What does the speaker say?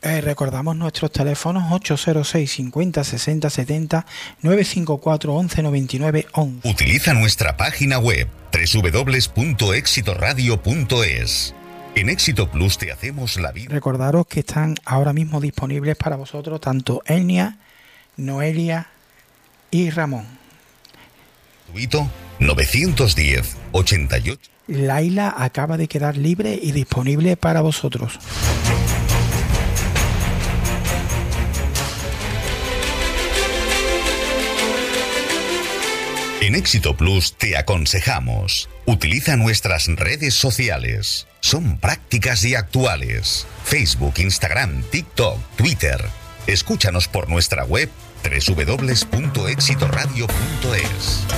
Recordamos nuestros teléfonos 806 50 60 70 954 11 99 11. Utiliza nuestra página web www.exitoradio.es. En Éxito Plus te hacemos la vida. Recordaros que están ahora mismo disponibles para vosotros tanto Enia, Noelia y Ramón. 910 88. Laila acaba de quedar libre y disponible para vosotros. En Éxito Plus te aconsejamos. Utiliza nuestras redes sociales. Son prácticas y actuales. Facebook, Instagram, TikTok, Twitter. Escúchanos por nuestra web www.exitoradio.es.